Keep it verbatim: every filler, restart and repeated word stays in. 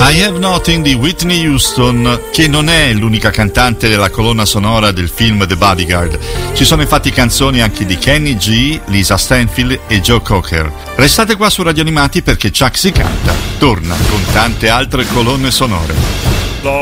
I Have Nothing di Whitney Houston, che non è l'unica cantante della colonna sonora del film The Bodyguard. Ci sono infatti canzoni anche di Kenny G, Lisa Stanfield e Joe Cocker. Restate qua su Radio Animati perché Chuck si canta torna con tante altre colonne sonore.